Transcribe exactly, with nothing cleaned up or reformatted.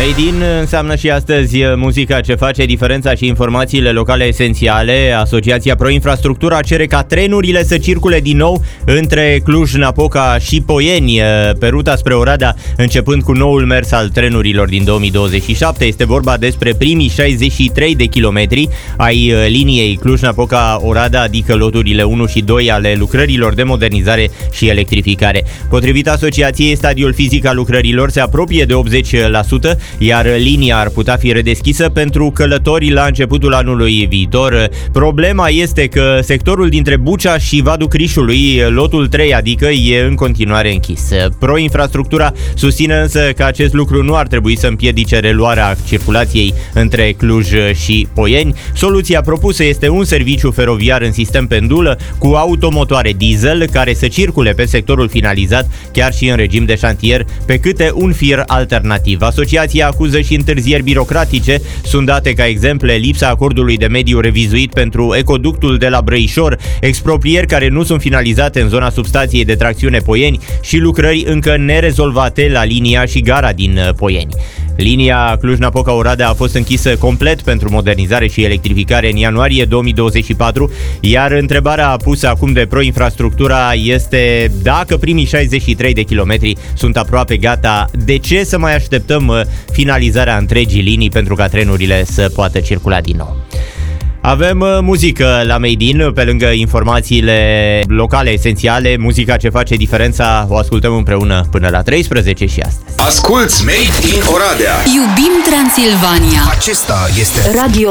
Made in înseamnă și astăzi muzica ce face diferența și informațiile locale esențiale. Asociația Pro Infrastructura cere ca trenurile să circule din nou între Cluj-Napoca și Poieni pe ruta spre Oradea, începând cu noul mers al trenurilor din două mii douăzeci și șapte. Este vorba despre primii șaizeci și trei de kilometri ai liniei Cluj-Napoca-Oradea, adică loturile unu și doi ale lucrărilor de modernizare și electrificare. Potrivit asociației, stadiul fizic al lucrărilor se apropie de optzeci la sută, iar linia ar putea fi redeschisă pentru călători la începutul anului viitor. Problema este că sectorul dintre Bucea și Vadul Crișului, lotul trei adică, e în continuare închis. Pro Infrastructura susține însă că acest lucru nu ar trebui să împiedice reluarea circulației între Cluj și Poieni. Soluția propusă este un serviciu feroviar în sistem pendulă cu automotoare diesel care să circule pe sectorul finalizat, chiar și în regim de șantier, pe câte un fir alternativ. Asociația acuză și întârzieri birocratice. Sunt date ca exemple lipsa acordului de mediu revizuit pentru ecoductul de la Brăișor, exproprieri care nu sunt finalizate în zona substației de tracțiune Poieni și lucrări încă nerezolvate la linia și gara din Poieni. Linia Cluj-Napoca-Oradea a fost închisă complet pentru modernizare și electrificare în ianuarie două mii douăzeci și patru, iar întrebarea pusă acum de Pro Infrastructura este dacă primii șaizeci și trei de kilometri sunt aproape gata, de ce să mai așteptăm finalizarea întregii linii pentru ca trenurile să poată circula din nou? Avem muzică la Made in, pe lângă informațiile locale esențiale, muzica ce face diferența o ascultăm împreună până la treisprezece și astăzi. Asculți Made in Oradea. Iubim Transilvania. Acesta este Radio